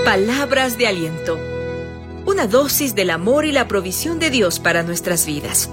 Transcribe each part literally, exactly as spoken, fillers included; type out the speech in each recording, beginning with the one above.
Palabras de aliento. Una dosis del amor y la provisión de Dios para nuestras vidas.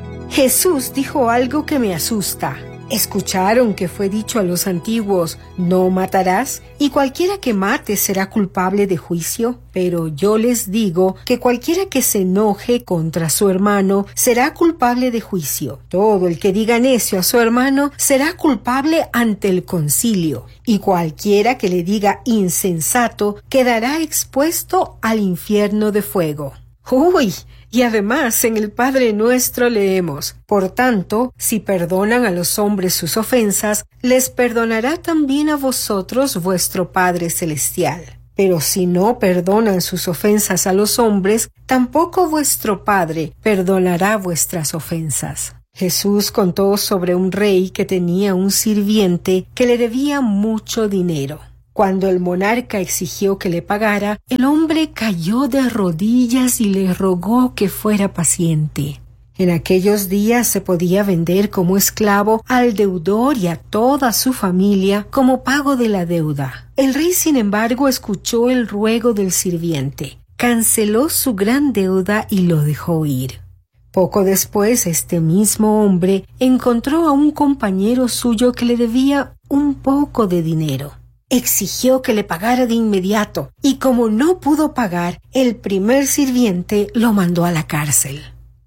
Jesús dijo algo que me asusta. Escucharon que fue dicho a los antiguos, no matarás, y cualquiera que mate será culpable de juicio. Pero yo les digo que cualquiera que se enoje contra su hermano será culpable de juicio. Todo el que diga necio a su hermano será culpable ante el concilio, y cualquiera que le diga insensato quedará expuesto al infierno de fuego. ¡Uy! Y además en el Padre Nuestro leemos, por tanto, si perdonan a los hombres sus ofensas, les perdonará también a vosotros vuestro Padre Celestial. Pero si no perdonan sus ofensas a los hombres, tampoco vuestro Padre perdonará vuestras ofensas. Jesús contó sobre un rey que tenía un sirviente que le debía mucho dinero. Cuando el monarca exigió que le pagara, el hombre cayó de rodillas y le rogó que fuera paciente. En aquellos días se podía vender como esclavo al deudor y a toda su familia como pago de la deuda. El rey, sin embargo, escuchó el ruego del sirviente, canceló su gran deuda y lo dejó ir. Poco después, este mismo hombre encontró a un compañero suyo que le debía un poco de dinero. Exigió que le pagara de inmediato, y como no pudo pagar, el primer sirviente lo mandó a la cárcel.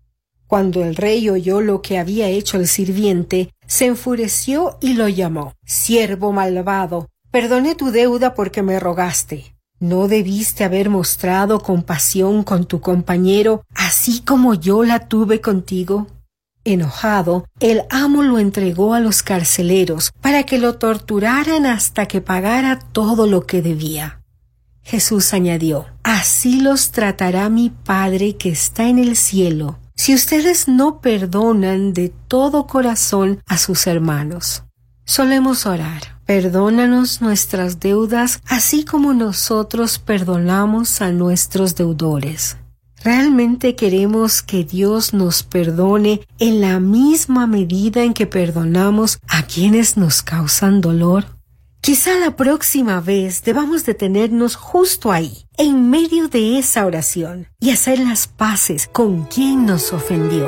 Cuando el rey oyó lo que había hecho el sirviente, se enfureció y lo llamó. «Siervo malvado, perdoné tu deuda porque me rogaste. ¿No debiste haber mostrado compasión con tu compañero, así como yo la tuve contigo?» Enojado, el amo lo entregó a los carceleros para que lo torturaran hasta que pagara todo lo que debía. Jesús añadió, «Así los tratará mi Padre que está en el cielo, si ustedes no perdonan de todo corazón a sus hermanos». Solemos orar, perdónanos nuestras deudas, así como nosotros perdonamos a nuestros deudores. ¿Realmente queremos que Dios nos perdone en la misma medida en que perdonamos a quienes nos causan dolor? Quizá la próxima vez debamos detenernos justo ahí, en medio de esa oración, y hacer las paces con quien nos ofendió.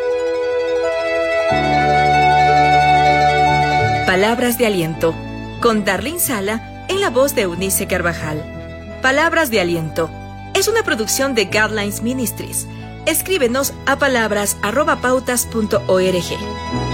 Palabras de aliento, con Darlene Sala en la voz de Eunice Carvajal. Palabras de aliento es una producción de Guidelines Ministries. Escríbenos a palabras arroba pautas punto org.